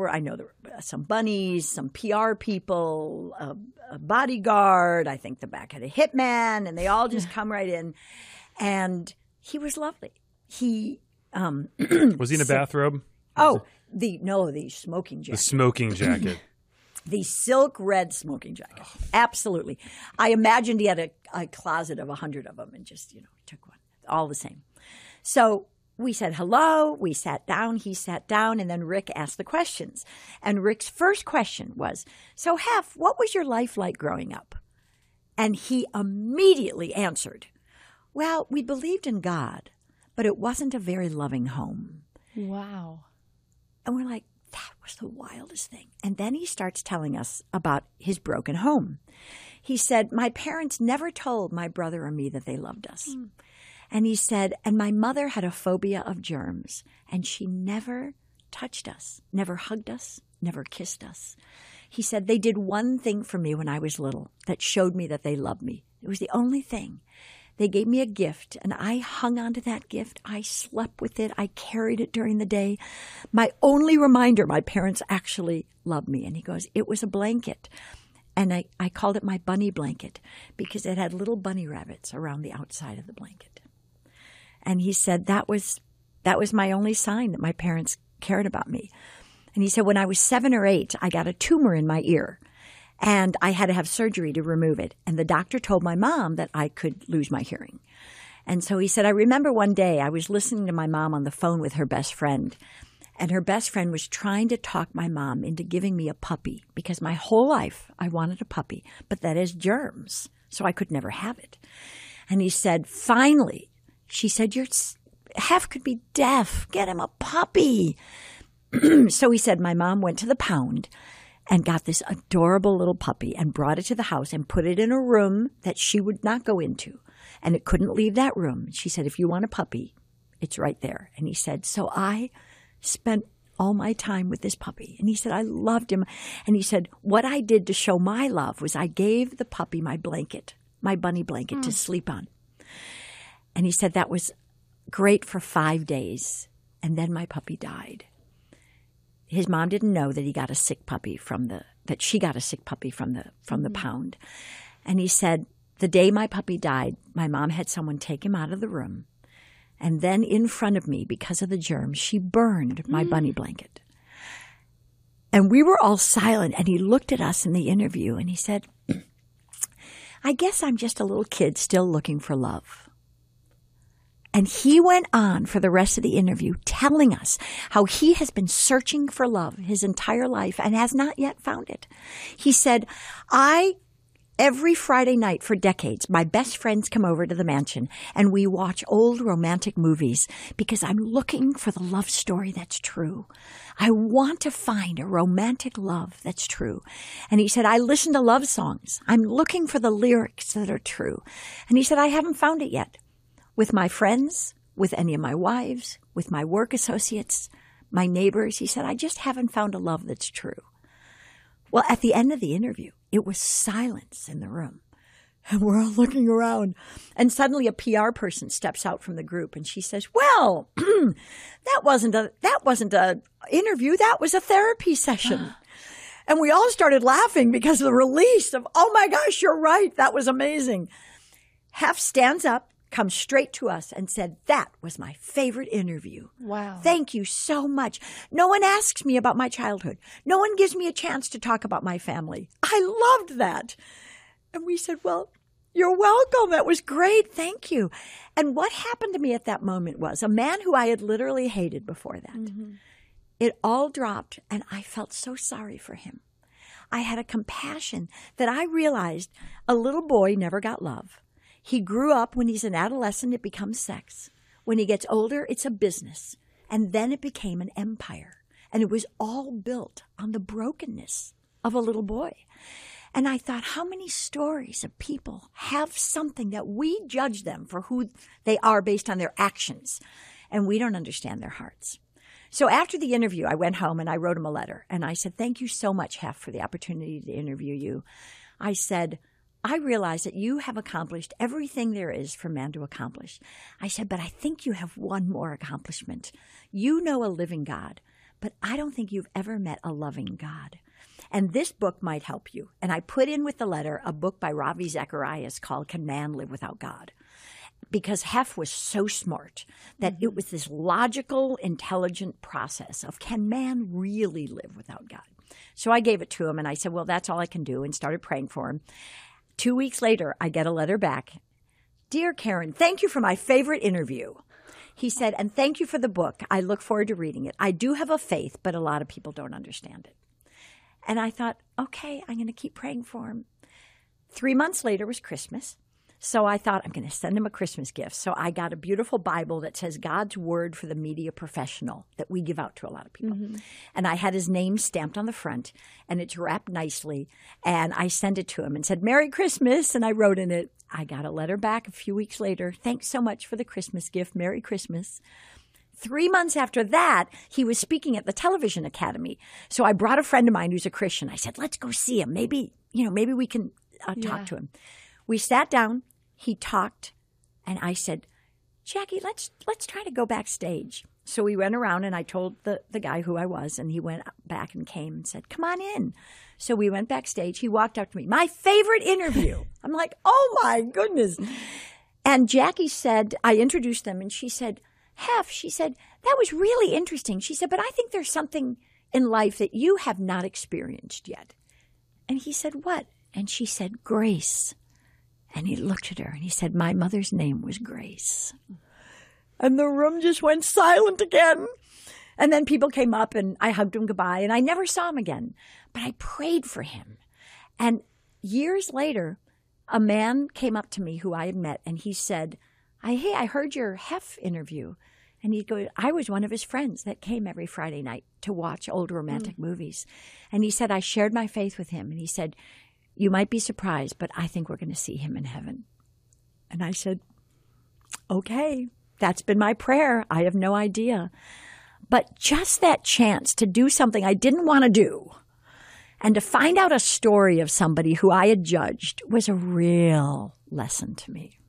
some bunnies, some PR people, a bodyguard. I think the back had a hitman, and they all just come right in. And he was lovely. He was he in a bathrobe? The smoking jacket. The smoking jacket. The silk red smoking jacket. Absolutely. I imagined he had a closet of 100 of them and just, took one. All the same. So we said hello. We sat down. He sat down. And then Rick asked the questions. And Rick's first question was, "So, Hef, what was your life like growing up?" And he immediately answered, "Well, we believed in God, but it wasn't a very loving home." Wow. And we're like, that was the wildest thing. And then he starts telling us about his broken home. He said, "My parents never told my brother or me that they loved us." Mm. And he said, "And my mother had a phobia of germs, and she never touched us, never hugged us, never kissed us." He said, "They did one thing for me when I was little that showed me that they loved me. It was the only thing. They gave me a gift, and I hung on to that gift. I slept with it. I carried it during the day. My only reminder my parents actually loved me." And he goes, "It was a blanket. And I called it my bunny blanket because it had little bunny rabbits around the outside of the blanket." And he said, that was my only sign that my parents cared about me. And he said, when I was 7 or 8, I got a tumor in my ear. And I had to have surgery to remove it. And the doctor told my mom that I could lose my hearing. And so he said, I remember one day I was listening to my mom on the phone with her best friend. And her best friend was trying to talk my mom into giving me a puppy because my whole life I wanted a puppy, but that has germs, so I could never have it. And he said, finally, she said, Hef could be deaf. Get him a puppy. So he said, my mom went to the pound and got this adorable little puppy and brought it to the house and put it in a room that she would not go into. And it couldn't leave that room. She said, if you want a puppy, it's right there. And he said, so I spent all my time with this puppy. And he said, I loved him. And he said, what I did to show my love was I gave the puppy my blanket, my bunny blanket to sleep on. And he said that was great for 5 days. And then my puppy died. His mom didn't know that he got a sick puppy that she got a sick puppy from the pound. And he said, the day my puppy died, my mom had someone take him out of the room. And then in front of me, because of the germs, she burned my bunny blanket. And we were all silent. And he looked at us in the interview and he said, I guess I'm just a little kid still looking for love. And he went on for the rest of the interview telling us how he has been searching for love his entire life and has not yet found it. He said, every Friday night for decades, my best friends come over to the mansion and we watch old romantic movies because I'm looking for the love story that's true. I want to find a romantic love that's true. And he said, I listen to love songs. I'm looking for the lyrics that are true. And he said, I haven't found it yet. With my friends, with any of my wives, with my work associates, my neighbors, he said, I just haven't found a love that's true. Well, at the end of the interview, it was silence in the room. And we're all looking around. And suddenly a PR person steps out from the group and she says, well, that wasn't a interview. That was a therapy session. And we all started laughing because of the release of, oh my gosh, you're right. That was amazing. Hef stands up, comes straight to us and said, that was my favorite interview. Wow. Thank you so much. No one asks me about my childhood. No one gives me a chance to talk about my family. I loved that. And we said, well, you're welcome. That was great. Thank you. And what happened to me at that moment was a man who I had literally hated before that. Mm-hmm. It all dropped, and I felt so sorry for him. I had a compassion that I realized a little boy never got love. He grew up. When he's an adolescent, it becomes sex. When he gets older, it's a business. And then it became an empire. And it was all built on the brokenness of a little boy. And I thought, how many stories of people have something that we judge them for who they are based on their actions, and we don't understand their hearts. So after the interview, I went home and I wrote him a letter. And I said, thank you so much, Hef, for the opportunity to interview you. I said, I realize that you have accomplished everything there is for man to accomplish. I said, but I think you have one more accomplishment. You know a living God, but I don't think you've ever met a loving God. And this book might help you. And I put in with the letter a book by Ravi Zacharias called Can Man Live Without God? Because Hef was so smart that it was this logical, intelligent process of can man really live without God? So I gave it to him and I said, well, that's all I can do, and started praying for him. 2 weeks later, I get a letter back. Dear Karen, thank you for my favorite interview. He said, and thank you for the book. I look forward to reading it. I do have a faith, but a lot of people don't understand it. And I thought, okay, I'm going to keep praying for him. 3 months later was Christmas. So I thought, I'm going to send him a Christmas gift. So I got a beautiful Bible that says God's Word for the Media Professional that we give out to a lot of people. Mm-hmm. And I had his name stamped on the front, and it's wrapped nicely. And I sent it to him and said, Merry Christmas. And I wrote in it, I got a letter back a few weeks later. Thanks so much for the Christmas gift. Merry Christmas. 3 months after that, he was speaking at the Television Academy. So I brought a friend of mine who's a Christian. I said, let's go see him. Maybe we can talk to him. We sat down, he talked, and I said, Jackie, let's try to go backstage. So we went around, and I told the guy who I was, and he went back and came and said, come on in. So we went backstage. He walked up to me, my favorite interview. I'm like, oh, my goodness. And Jackie said, I introduced them, and she said, Hef, she said, that was really interesting. She said, but I think there's something in life that you have not experienced yet. And he said, what? And she said, grace. And he looked at her and he said, my mother's name was Grace. And the room just went silent again. And then people came up and I hugged him goodbye, and I never saw him again. But I prayed for him. And years later, a man came up to me who I had met, and he said, hey, I heard your Hef interview. And he'd go, I was one of his friends that came every Friday night to watch old romantic movies. And he said, I shared my faith with him. And he said, you might be surprised, but I think we're going to see him in heaven. And I said, okay, that's been my prayer. I have no idea. But just that chance to do something I didn't want to do and to find out a story of somebody who I had judged was a real lesson to me.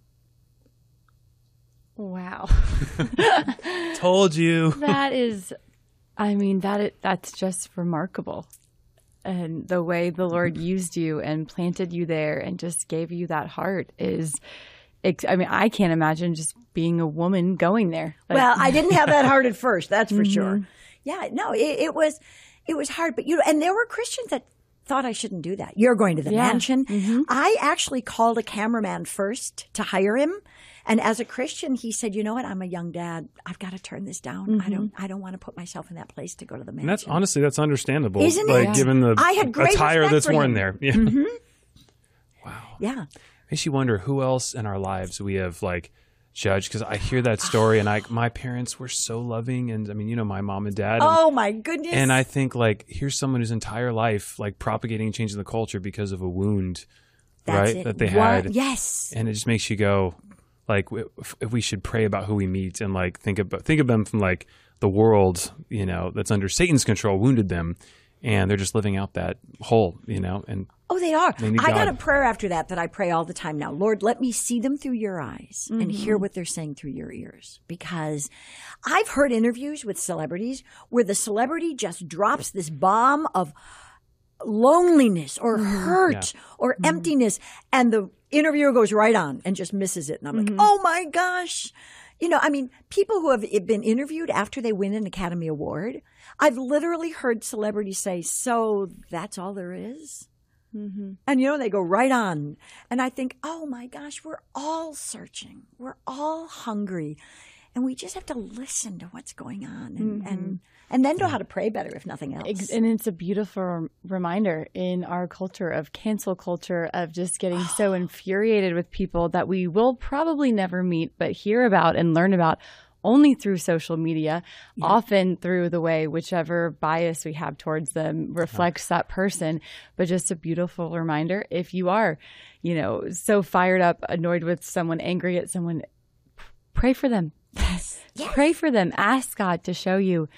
Wow. Told you. That is, that's just remarkable. And the way the Lord used you and planted you there and just gave you that heart is, I can't imagine just being a woman going there. Well, I didn't have that heart at first, that's for sure. Yeah, no, it was hard. But, and there were Christians that thought I shouldn't do that. You're going to the mansion. Mm-hmm. I actually called a cameraman first to hire him. And as a Christian, he said, you know what? I'm a young dad. I've got to turn this down. Mm-hmm. I don't want to put myself in that place to go to the mansion. And that's understandable. Isn't it? Given the I had great attire that's worn him. there. Yeah. Mm-hmm. Wow. Yeah. Makes you wonder who else in our lives we have judged, because I hear that story and my parents were so loving, and my mom and dad. Oh my goodness. And I think here's someone whose entire life propagating and changing the culture because of a wound, that they had. Yes. And it just makes you go, if we should pray about who we meet and think of them from the world, that's under Satan's control wounded them, and they're just living out that whole, and oh, they are. They need I got God. a prayer after that I pray all the time now. Lord, let me see them through your eyes and hear what they're saying through your ears. Because I've heard interviews with celebrities where the celebrity just drops this bomb of loneliness or hurt or emptiness, and the interviewer goes right on and just misses it. And I'm like, oh my gosh. People who have been interviewed after they win an Academy Award, I've literally heard celebrities say, so that's all there is? And, they go right on. And I think, oh my gosh, we're all searching. We're all hungry. And we just have to listen to what's going on and then know how to pray better, if nothing else. And it's a beautiful reminder in our culture of cancel culture, of just getting so infuriated with people that we will probably never meet, but hear about and learn about only through social media, often through the way whichever bias we have towards them reflects that person. But just a beautiful reminder, if you are, so fired up, annoyed with someone, angry at someone, pray for them. Yes. Pray for them. Ask God to show you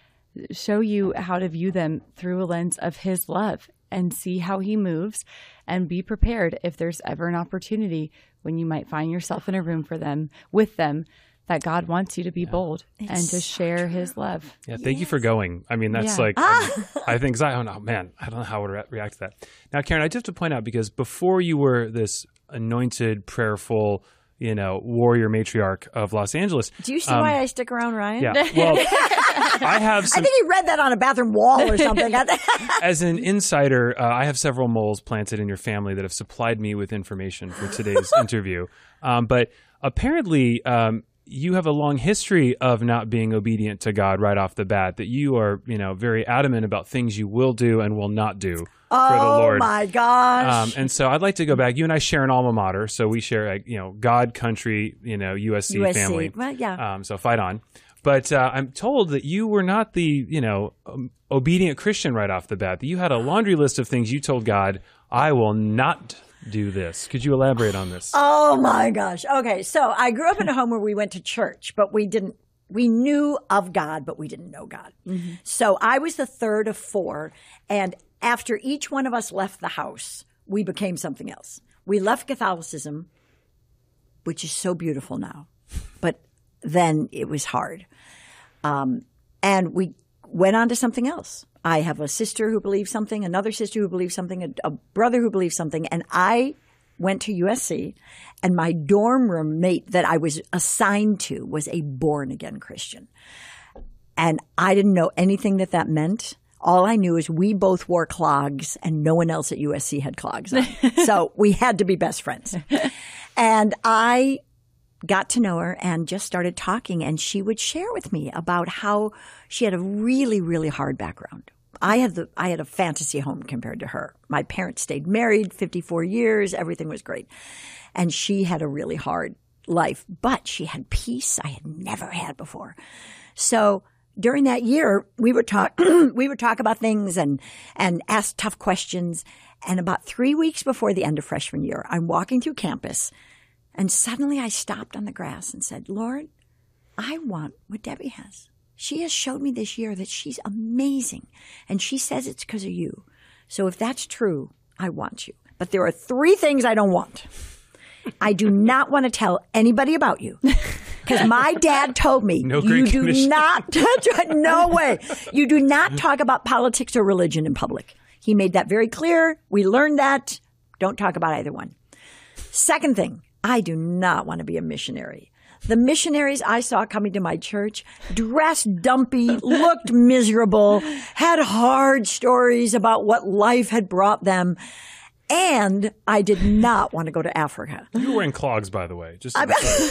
how to view them through a lens of his love and see how he moves, and be prepared if there's ever an opportunity when you might find yourself in a room with them, that God wants you to be bold and to share his love. Yeah, thank you for going. I mean, that's I think, I don't know how I would react to that. Now, Karen, I just have to point out, because before you were this anointed, prayerful, warrior matriarch of Los Angeles. Do you see why I stick around, Ryan? Yeah. Well, I think he read that on a bathroom wall or something. As an insider, I have several moles planted in your family that have supplied me with information for today's interview. But apparently, you have a long history of not being obedient to God right off the bat, that you are, very adamant about things you will do and will not do for the Lord. Oh, my gosh. And so I'd like to go back. You and I share an alma mater, so we share, God, country, USC family. Well, yeah. So fight on. But I'm told that you were not the, obedient Christian right off the bat, that you had a laundry list of things you told God, I will not do this. Could you elaborate on this? Oh my gosh. Okay. So I grew up in a home where we went to church, but we knew of God, but we didn't know God. So I was the third of four. And after each one of us left the house, we became something else. We left Catholicism, which is so beautiful now, but then it was hard. And we went on to something else. I have a sister who believes something, another sister who believes something, a brother who believes something. And I went to USC, and my dorm room mate that I was assigned to was a born-again Christian. And I didn't know anything that meant. All I knew is we both wore clogs, and no one else at USC had clogs on. So we had to be best friends. And I got to know her and just started talking, and she would share with me about how she had a really, really hard background. I had a fantasy home compared to her. My parents stayed married 54 years. Everything was great. And she had a really hard life, but she had peace I had never had before. So during that year, we would talk about things and ask tough questions. And about 3 weeks before the end of freshman year, I'm walking through campus, and suddenly I stopped on the grass and said, Lord, I want what Debbie has. She has showed me this year that she's amazing, and she says it's because of you. So if that's true, I want you. But there are 3 things I don't want. I do not want to tell anybody about you, because my dad told me you do not – no way. You do not talk about politics or religion in public. He made that very clear. We learned that. Don't talk about either one. Second thing, I do not want to be a missionary. The missionaries I saw coming to my church dressed dumpy, looked miserable, had hard stories about what life had brought them. And I did not want to go to Africa. You were wearing clogs, by the way. Just so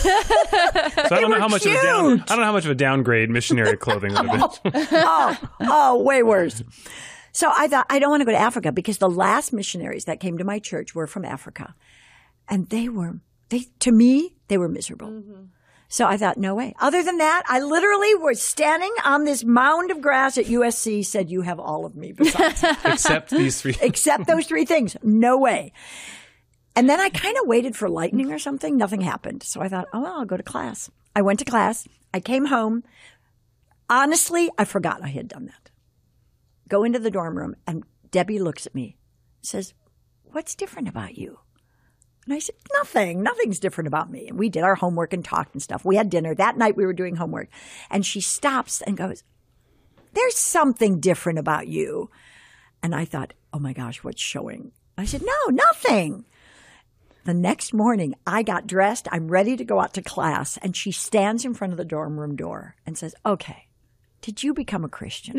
I don't know how much of a downgrade missionary clothing would have been. Way worse. So I thought, I don't want to go to Africa, because the last missionaries that came to my church were from Africa. And to me, they were miserable. So I thought, no way. Other than that, I literally was standing on this mound of grass at USC, said, you have all of me besides. Except these 3. Except those 3 things. No way. And then I kind of waited for lightning or something. Nothing happened. So I thought, oh, well, I'll go to class. I went to class. I came home. Honestly, I forgot I had done that. go into the dorm room, and Debbie looks at me and says, "What's different about you?" And I said, nothing's different about me. And we did our homework and talked and stuff. We had dinner. That night we were doing homework. And she stops and goes, "There's something different about you." And I thought, oh my gosh, what's showing? I said, "No, nothing." The next morning, I got dressed. I'm ready to go out to class. And she stands in front of the dorm room door and says, "Okay, did you become a Christian?"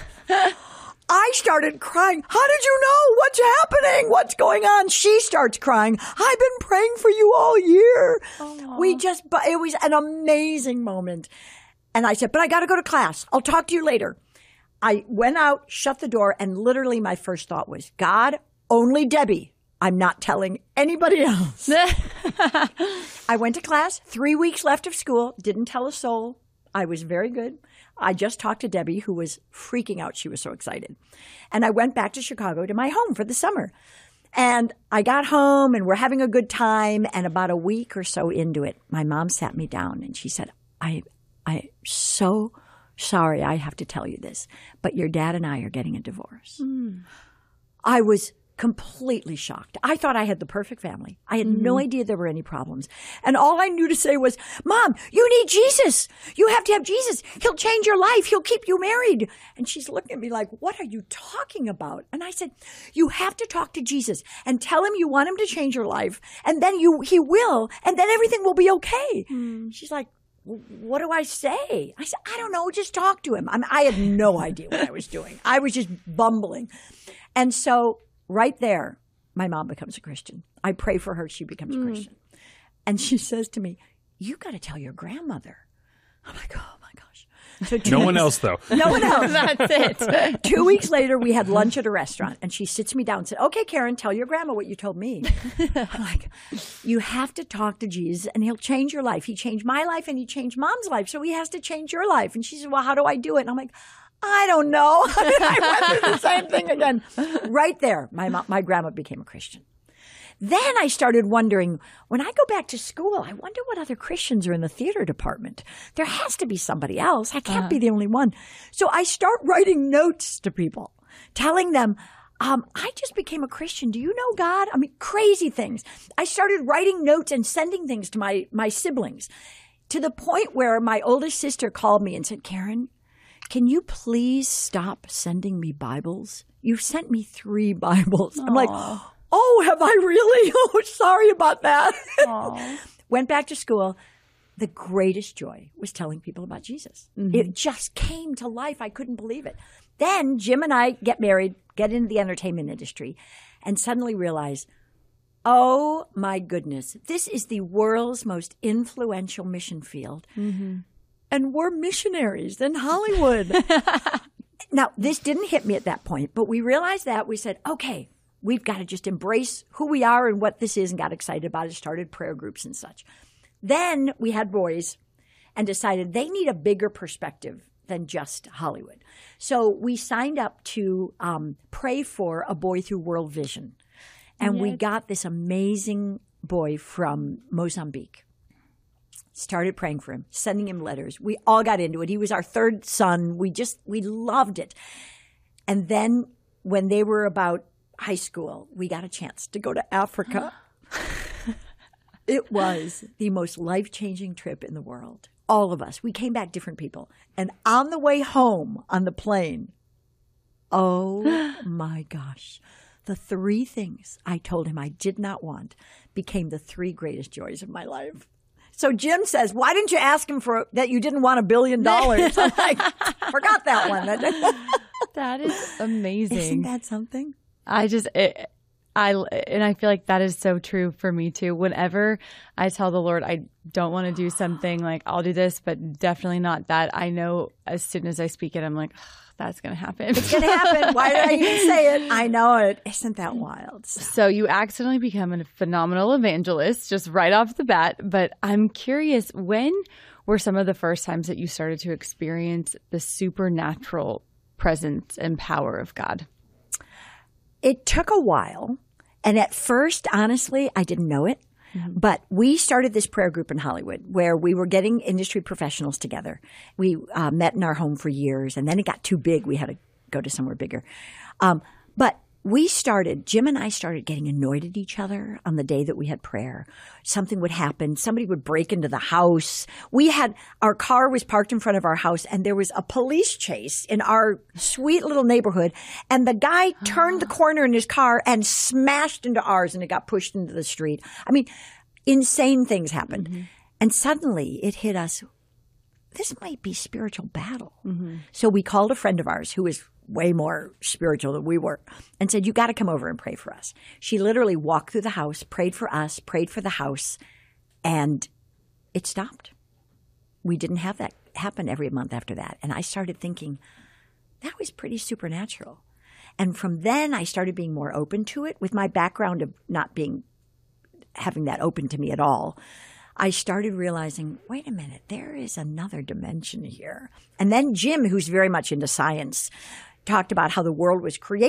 I started crying. "How did you know? What's happening? What's going on?" She starts crying. "I've been praying for you all year." It was an amazing moment. And I said, "But I got to go to class. I'll talk to you later." I went out, shut the door, and literally my first thought was, "God, only Debbie. I'm not telling anybody else." I went to class, 3 weeks left of school, didn't tell a soul. I was very good. I just talked to Debbie, who was freaking out. She was so excited. And I went back to Chicago to my home for the summer. And I got home and we're having a good time. And about a week or so into it, my mom sat me down and she said, I'm so sorry I have to tell you this, but your dad and I are getting a divorce. I was completely shocked. I thought I had the perfect family. I had no idea there were any problems. And all I knew to say was, "Mom, you need Jesus. You have to have Jesus. He'll change your life. He'll keep you married." And she's looking at me like, "What are you talking about?" And I said, "You have to talk to Jesus and tell him you want him to change your life. And then he will. And then everything will be okay." She's like, "What do I say?" I said, "I don't know. Just talk to him." I had no idea what I was doing. I was just bumbling. And so right there, my mom becomes a Christian. I pray for her. She becomes a Christian. And she says to me, "You got to tell your grandmother." I'm like, oh my gosh. So no one else, though. No one else. That's it. 2 weeks later, we had lunch at a restaurant, and she sits me down and said, "Okay, Karen, tell your grandma what you told me." I'm like, "You have to talk to Jesus, and he'll change your life. He changed my life, and he changed Mom's life, so he has to change your life." And she said, "Well, how do I do it?" And I'm like, "I don't know." I went through the same thing again. Right there, my grandma became a Christian. Then I started wondering, when I go back to school, I wonder what other Christians are in the theater department. There has to be somebody else. I can't be the only one. So I start writing notes to people, telling them, "I just became a Christian. Do you know God?" I mean, crazy things. I started writing notes and sending things to my siblings, to the point where my oldest sister called me and said, "Karen, can you please stop sending me Bibles? You've sent me 3 Bibles." I'm like, "Oh, have I really? Oh, sorry about that." Went back to school. The greatest joy was telling people about Jesus. It just came to life. I couldn't believe it. Then Jim and I get married, get into the entertainment industry, and suddenly realize, oh my goodness, this is the world's most influential mission field. And we're missionaries in Hollywood. Now, this didn't hit me at that point, but we realized that. We said, okay, we've got to just embrace who we are and what this is, and got excited about it, started prayer groups and such. Then we had boys and decided they need a bigger perspective than just Hollywood. So we signed up to pray for a boy through World Vision. And we got this amazing boy from Mozambique. Started praying for him, sending him letters. We all got into it. He was our 3rd son. We loved it. And then when they were about high school, we got a chance to go to Africa. It was the most life-changing trip in the world. All of us. We came back different people. And on the way home on the plane, oh my gosh, the 3 things I told him I did not want became the 3 greatest joys of my life. So Jim says, "Why didn't you ask him for that you didn't want $1 billion?" I'm like, forgot that one. That is amazing. Isn't that something? I feel like that is so true for me too. Whenever I tell the Lord I don't want to do something, like I'll do this, but definitely not that, I know as soon as I speak it, I'm like, that's going to happen. It's going to happen. Why did I even say it? I know it. Isn't that wild? So you accidentally become a phenomenal evangelist just right off the bat. But I'm curious, when were some of the first times that you started to experience the supernatural presence and power of God? It took a while. And at first, honestly, I didn't know it. But we started this prayer group in Hollywood where we were getting industry professionals together. We met in our home for years, and then it got too big. We had to go to somewhere bigger. But Jim and I started getting annoyed at each other on the day that we had prayer. Something would happen. Somebody would break into the house. Our car was parked in front of our house, and there was a police chase in our sweet little neighborhood. And the guy turned the corner in his car and smashed into ours, and it got pushed into the street. I mean, insane things happened. Mm-hmm. And suddenly it hit us. This might be spiritual battle. Mm-hmm. So we called a friend of ours who was way more spiritual than we were and said, you got to come over and pray for us. She literally walked through the house, prayed for us, prayed for the house, and it stopped. We didn't have that happen every month after that. And I started thinking, that was pretty supernatural. And from then I started being more open to it. With my background of not having that open to me at all, I started realizing, wait a minute, there is another dimension here. And then Jim, who's very much into science, talked about how the world was created